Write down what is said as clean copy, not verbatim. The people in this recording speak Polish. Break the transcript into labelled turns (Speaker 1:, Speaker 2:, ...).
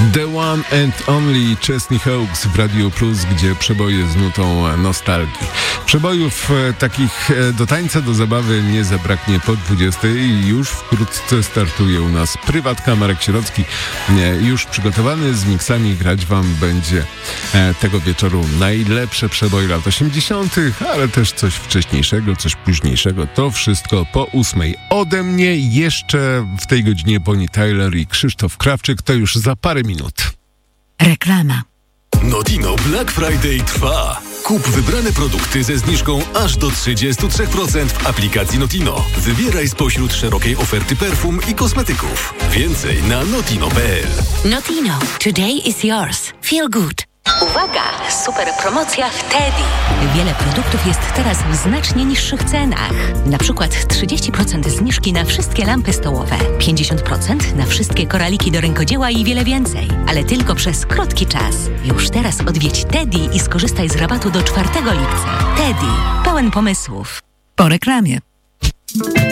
Speaker 1: The One and Only Chesney Hawkes w Radio Plus, gdzie przeboje z nutą nostalgii. Przebojów takich do tańca, do zabawy nie zabraknie po 20 i już wkrótce startuje u nas prywatka. Marek Sierocki już przygotowany z miksami. Grać wam będzie tego wieczoru najlepsze przeboje lat 80., ale też coś wcześniejszego, coś późniejszego. To wszystko po 8. Ode mnie jeszcze w tej godzinie Bonnie Tyler i Krzysztof Krawczyk. To już za parę minut.
Speaker 2: Reklama.
Speaker 3: Notino Black Friday trwa. Kup wybrane produkty ze zniżką aż do 33% w aplikacji Notino. Wybieraj spośród szerokiej oferty perfum i kosmetyków. Więcej na notino.pl.
Speaker 2: Notino. Today is yours. Feel good.
Speaker 4: Uwaga! Super promocja w Teddy.
Speaker 2: Wiele produktów jest teraz w znacznie niższych cenach. Na przykład 30% zniżki na wszystkie lampy stołowe, 50% na wszystkie koraliki do rękodzieła i wiele więcej. Ale tylko przez krótki czas. Już teraz odwiedź Teddy i skorzystaj z rabatu do 4 lipca. Teddy. Pełen pomysłów. Po reklamie.